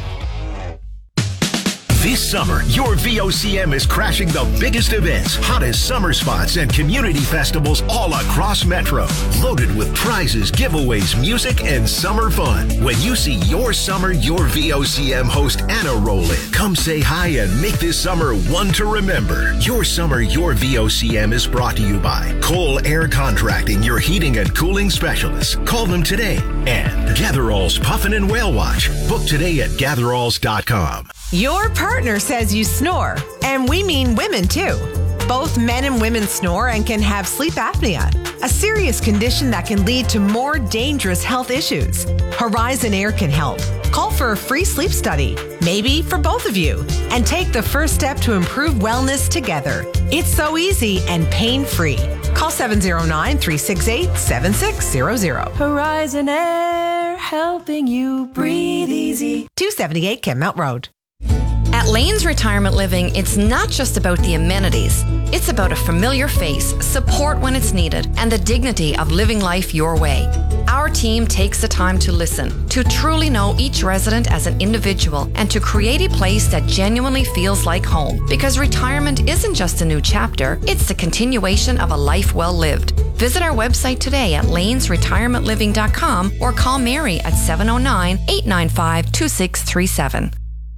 This summer, your V O C M is crashing the biggest events, hottest summer spots, and community festivals all across Metro. Loaded with prizes, giveaways, music, and summer fun. When you see your summer, your V O C M host Anna roll in. Come say hi and make this summer one to remember. Your summer, your V O C M is brought to you by Cole Air Contracting, your heating and cooling specialists. Call them today. And Gatherall's Puffin and Whale Watch. Book today at gatheralls dot com. Your partner says you snore, and we mean women too. Both men and women snore and can have sleep apnea, a serious condition that can lead to more dangerous health issues. Horizon Air can help. Call for a free sleep study, maybe for both of you, and take the first step to improve wellness together. It's so easy and pain-free. Call seven zero nine, three six eight, seven six zero zero. Horizon Air, helping you breathe easy. two seventy-eight Kenmount Road. At Lane's Retirement Living, it's not just about the amenities. It's about a familiar face, support when it's needed, and the dignity of living life your way. Our team takes the time to listen, to truly know each resident as an individual, and to create a place that genuinely feels like home. Because retirement isn't just a new chapter, it's the continuation of a life well lived. Visit our website today at lanes retirement living dot com or call Mary at seven oh nine, eight nine five, two six three seven.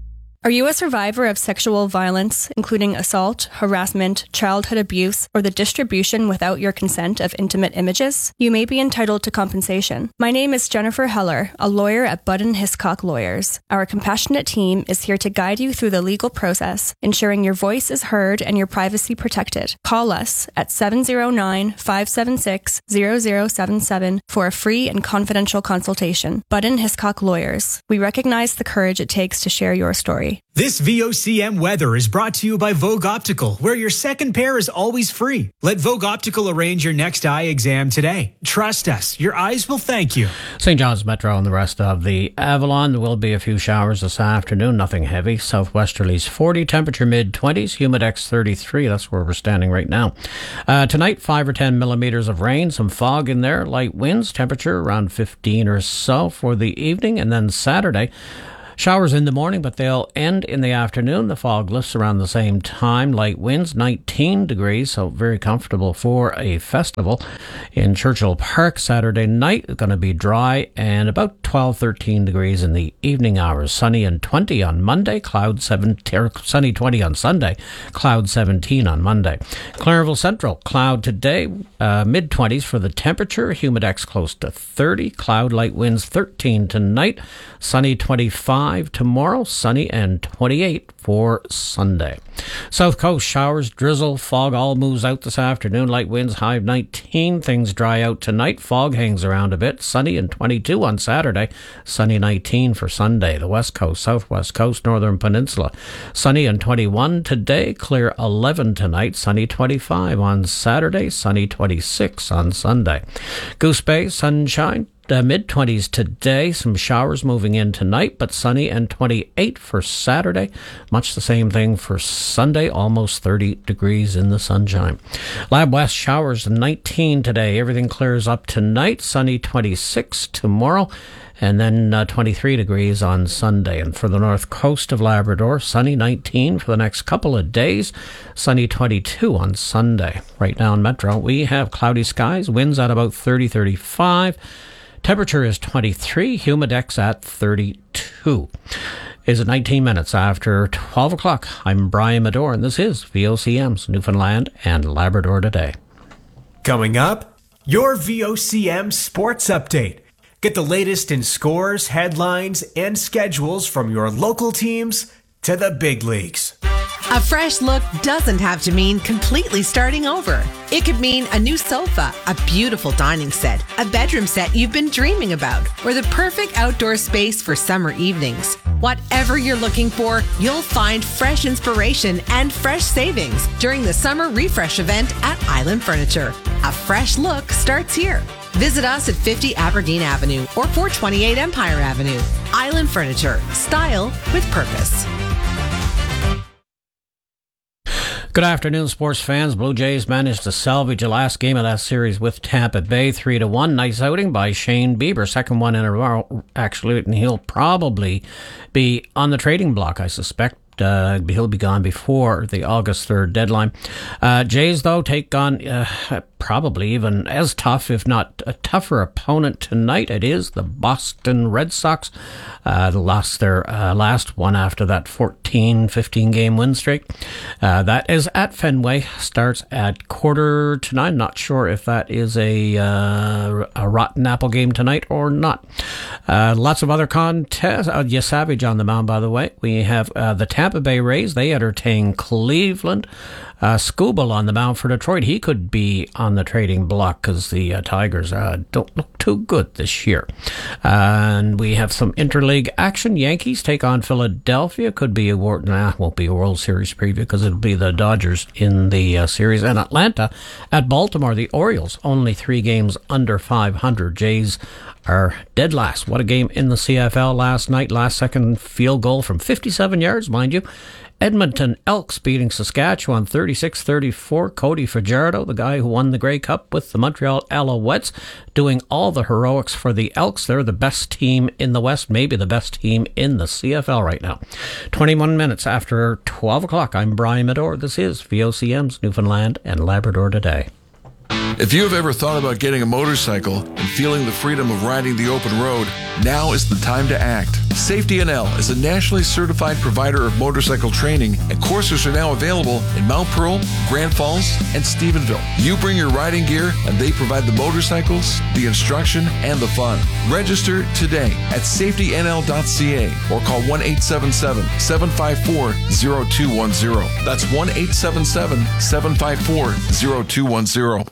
Are you a survivor of sexual violence, including assault, harassment, childhood abuse, or the distribution without your consent of intimate images? You may be entitled to compensation. My name is Jennifer Heller, a lawyer at Budden Hiscock Lawyers. Our compassionate team is here to guide you through the legal process, ensuring your voice is heard and your privacy protected. Call us at seven zero nine, five seven six, zero zero seven seven for a free and confidential consultation. Budden Hiscock Lawyers. We recognize the courage it takes to share your story. This V O C M weather is brought to you by Vogue Optical, where your second pair is always free. Let Vogue Optical arrange your next eye exam today. Trust us, your eyes will thank you. Saint John's Metro and the rest of the Avalon. There will be a few showers this afternoon, nothing heavy. Southwesterlies forty, temperature mid-twenties, humidex thirty-three. That's where we're standing right now. Uh, tonight, five or ten millimeters of rain, some fog in there, light winds, temperature around fifteen or so for the evening. And then Saturday, showers in the morning, but they'll end in the afternoon. The fog lifts around the same time. Light winds, nineteen degrees, so very comfortable for a festival in Churchill Park. Saturday night, it's going to be dry and about twelve, thirteen degrees in the evening hours. Sunny and twenty on Monday, cloud seventeen, sunny twenty on Sunday, cloud seventeen on Monday. Clarenville Central, cloud today, uh, mid-twenties for the temperature. Humidex close to thirty. Cloud, light winds thirteen tonight. Sunny twenty-five tomorrow, sunny and twenty-eight for Sunday. South Coast, showers, drizzle, fog all moves out this afternoon. Light winds, high of nineteen. Things dry out tonight. Fog hangs around a bit. Sunny and twenty-two on Saturday. Sunny nineteen for Sunday. The West Coast, Southwest Coast, Northern Peninsula. Sunny and twenty-one today. Clear eleven tonight. Sunny twenty-five on Saturday. Sunny twenty-six on Sunday. Goose Bay, sunshine. Uh, mid-twenties today, some showers moving in tonight, but sunny and twenty-eight for Saturday. Much the same thing for Sunday, almost thirty degrees in the sunshine. Lab West, showers nineteen today. Everything clears up tonight, sunny twenty-six tomorrow, and then uh, twenty-three degrees on Sunday. And for the north coast of Labrador, sunny nineteen for the next couple of days, sunny twenty-two on Sunday. Right now in Metro, we have cloudy skies, winds at about thirty, thirty-five. Temperature is twenty-three, humidex at thirty-two. Is it nineteen minutes after twelve o'clock? I'm Brian Medore, and this is V O C M's Newfoundland and Labrador Today. Coming up, your V O C M Sports Update. Get the latest in scores, headlines, and schedules from your local teams to the big leagues. A fresh look doesn't have to mean completely starting over. It could mean a new sofa, a beautiful dining set, a bedroom set you've been dreaming about, or the perfect outdoor space for summer evenings. Whatever you're looking for, you'll find fresh inspiration and fresh savings during the Summer Refresh event at Island Furniture. A fresh look starts here. Visit us at fifty Aberdeen Avenue or four twenty-eight Empire Avenue. Island Furniture. Style with purpose. Good afternoon, sports fans. Blue Jays managed to salvage the last game of that series with Tampa Bay, three to one. Nice outing by Shane Bieber, second one in a row, actually, and he'll probably be on the trading block, I suspect. Uh, he'll be gone before the August third deadline. Uh, Jays, though, take on uh, probably even as tough, if not a tougher opponent tonight. It is the Boston Red Sox. Uh, they lost their uh, last one after that fourteen, fifteen game win streak. Uh, that is at Fenway. Starts at quarter to nine. Not sure if that is a, uh, a rotten apple game tonight or not. Uh, lots of other contests. Uh, yes, Savage on the mound, by the way. We have uh, the Tampa Bay Rays. They entertain Cleveland. Uh, Skubal on the mound for Detroit. He could be on the trading block because the uh, Tigers uh, don't look too good this year. Uh, and we have some interleague action. Yankees take on Philadelphia. Could be a World, nah, won't be a World Series preview because it'll be the Dodgers in the uh, series. And Atlanta at Baltimore. The Orioles only three games under five hundred. Jays are dead last. What a game in the C F L last night. Last second field goal from fifty-seven yards, mind you. Edmonton Elks beating Saskatchewan thirty-six thirty-four. Cody Fajardo, the guy who won the Grey Cup with the Montreal Alouettes, doing all the heroics for the Elks. They're the best team in the West, maybe the best team in the C F L right now. twenty-one minutes after twelve o'clock. I'm Brian Medore. This is V O C M's Newfoundland and Labrador Today. If you have ever thought about getting a motorcycle and feeling the freedom of riding the open road, now is the time to act. Safety N L is a nationally certified provider of motorcycle training, and courses are now available in Mount Pearl, Grand Falls, and Stephenville. You bring your riding gear, and they provide the motorcycles, the instruction, and the fun. Register today at safety n l dot c a or call one eight seven seven, seven five four, zero two one zero. That's one eight seven seven, seven five four, zero two one zero.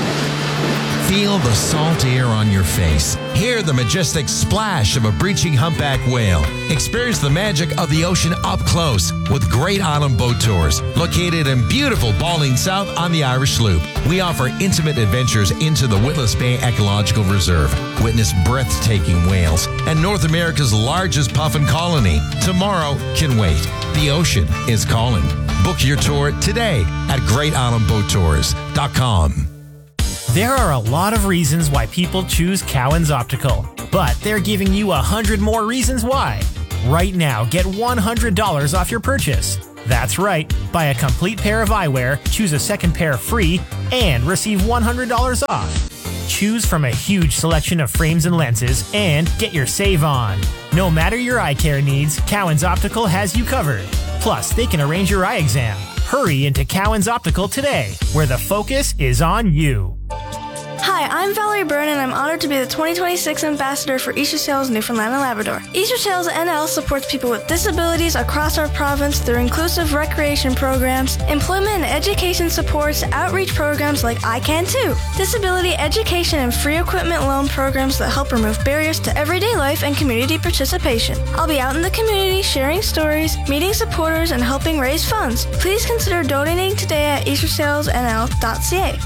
Feel the salt air on your face. Hear the majestic splash of a breaching humpback whale. Experience the magic of the ocean up close with Great Island Boat Tours, located in beautiful Balling South on the Irish Loop. We offer intimate adventures into the Witless Bay Ecological Reserve. Witness breathtaking whales and North America's largest puffin colony. Tomorrow can wait. The ocean is calling. Book your tour today at great island boat tours dot com. There are a lot of reasons why people choose Cowan's Optical, but they're giving you a hundred more reasons why. Right now, get one hundred dollars off your purchase. That's right, buy a complete pair of eyewear, choose a second pair free, and receive one hundred dollars off. Choose from a huge selection of frames and lenses, and get your save on. No matter your eye care needs, Cowan's Optical has you covered. Plus, they can arrange your eye exam. Hurry into Cowan's Optical today, where the focus is on you. Hi, I'm Valerie Byrne, and I'm honored to be the twenty twenty-six Ambassador for Easter Sails Newfoundland and Labrador. Easter Sails N L supports people with disabilities across our province through inclusive recreation programs, employment and education supports, outreach programs like I Can Too, disability education and free equipment loan programs that help remove barriers to everyday life and community participation. I'll be out in the community sharing stories, meeting supporters, and helping raise funds. Please consider donating today at easter sails n l dot c a.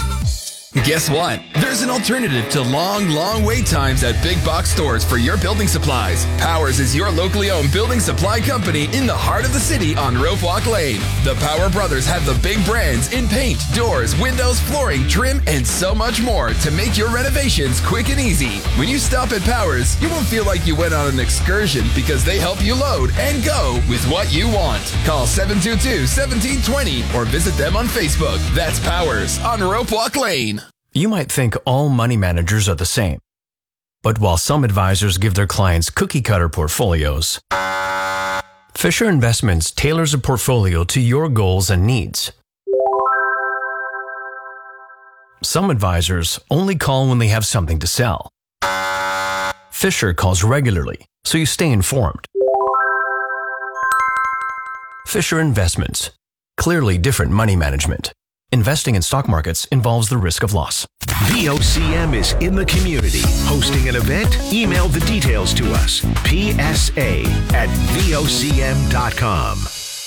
Guess what? There's an alternative to long, long wait times at big box stores for your building supplies. Powers is your locally owned building supply company in the heart of the city on Rope Walk Lane. The Power Brothers have the big brands in paint, doors, windows, flooring, trim, and so much more to make your renovations quick and easy. When you stop at Powers, you won't feel like you went on an excursion because they help you load and go with what you want. Call seven two two, one seven two zero or visit them on Facebook. That's Powers on Rope Walk Lane. You might think all money managers are the same. But while some advisors give their clients cookie-cutter portfolios, Fisher Investments tailors a portfolio to your goals and needs. Some advisors only call when they have something to sell. Fisher calls regularly, so you stay informed. Fisher Investments. Clearly different money management. Investing in stock markets involves the risk of loss. V O C M is in the community. Hosting an event? Email the details to us. P S A at V O C M dot com.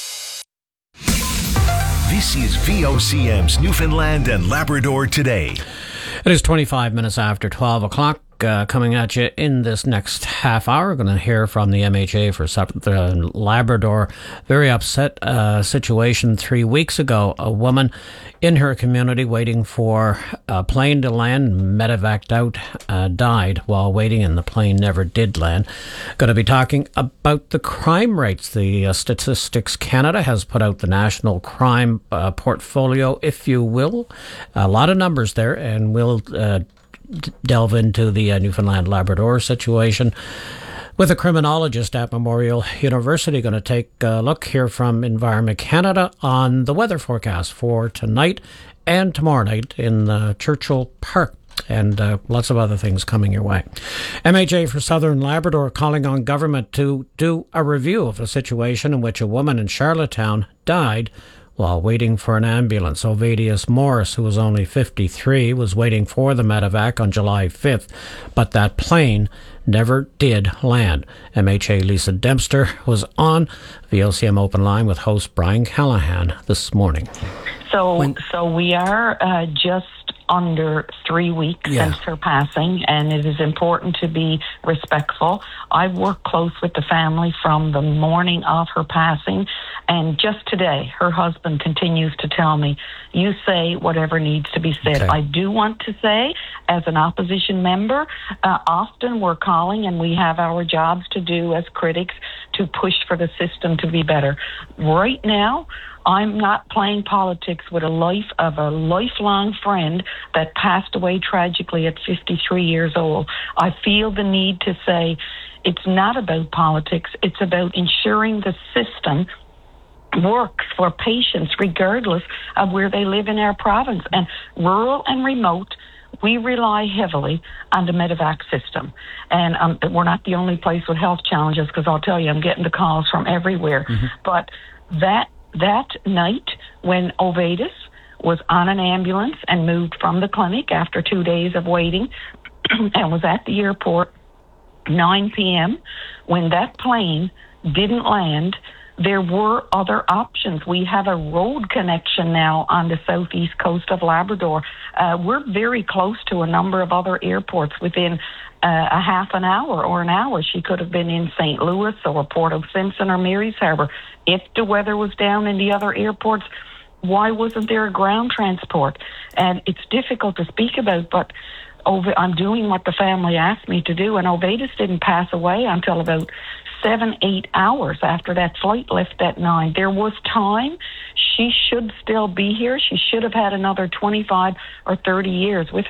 This is V O C M's Newfoundland and Labrador Today. It is twenty-five minutes after twelve o'clock. Uh, coming at you in this next half hour. We're going to hear from the M H A for the Labrador. Very upset uh, situation three weeks ago. A woman in her community waiting for a plane to land, medevaced out, uh, died while waiting, and the plane never did land. Going to be talking about the crime rates. The uh, Statistics Canada has put out the national crime uh, portfolio, if you will. A lot of numbers there, and we'll uh, delve into the uh, Newfoundland Labrador situation with a criminologist at Memorial University. Going to take a look here from Environment Canada on the weather forecast for tonight and tomorrow night in uh, Churchill Park, and uh, lots of other things coming your way. M H A for Southern Labrador calling on government to do a review of a situation in which a woman in Charlottetown died while waiting for an ambulance. Ovadius Morris, who was only fifty-three, was waiting for the medevac on July fifth, but that plane never did land. M H A Lisa Dempster was on V O C M Open Line with host Brian Callahan this morning. So, when, so we are uh, just under three weeks yeah. since her passing, and it is important to be respectful. I've worked close with the family from the morning of her passing, and just today, her husband continues to tell me, you say whatever needs to be said. Okay. I do want to say, as an opposition member, uh, often we're calling and we have our jobs to do as critics to push for the system to be better. Right now, I'm not playing politics with a life of a lifelong friend that passed away tragically at fifty-three years old. I feel the need to say it's not about politics. It's about ensuring the system works for patients regardless of where they live in our province. And rural and remote, we rely heavily on the Medevac system. And um, we're not the only place with health challenges, because I'll tell you, I'm getting the calls from everywhere. Mm-hmm. But that that night when Ovatus was on an ambulance and moved from the clinic after two days of waiting and was at the airport nine p.m., when that plane didn't land, there were other options. We have a road connection now on the southeast coast of Labrador. Uh, we're very close to a number of other airports within uh, a half an hour or an hour. She could have been in Saint Louis or Port of Simpson or Mary's Harbour. If the weather was down in the other airports, why wasn't there a ground transport? And it's difficult to speak about, but over, I'm doing what the family asked me to do, and Ovatus didn't pass away until about seven, eight hours after that flight left at nine. There was time. She should still be here. She should have had another twenty-five or thirty years with